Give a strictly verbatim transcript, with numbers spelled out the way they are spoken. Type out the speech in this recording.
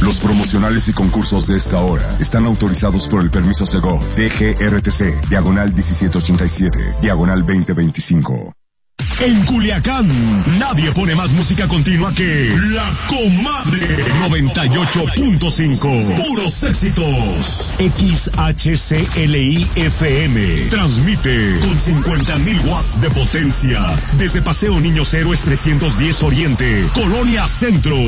Los promocionales y concursos de esta hora están autorizados por el permiso Segov, D G R T C, diagonal diecisiete ochenta y siete, diagonal veinte veinticinco. En Culiacán, nadie pone más música continua que La Comadre noventa y ocho punto cinco. Puros éxitos. X H C L I F M. Transmite con cincuenta mil watts de potencia. Desde Paseo Niños Héroes trescientos diez Oriente, Colonia Centro.